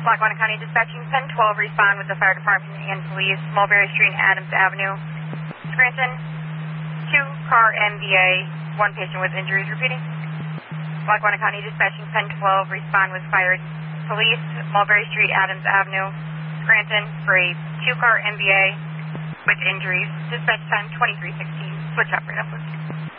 Lackawanna County Dispatching 1012, respond with the fire department and police, Mulberry Street and Adams Avenue, Scranton. 2-car MVA, 1 patient with injuries. Repeating. Lackawanna County Dispatching 1012, respond with fire, police, Mulberry Street, Adams Avenue, Scranton, for a 2-car MVA with injuries. Dispatch time 2316. Switch operator, please.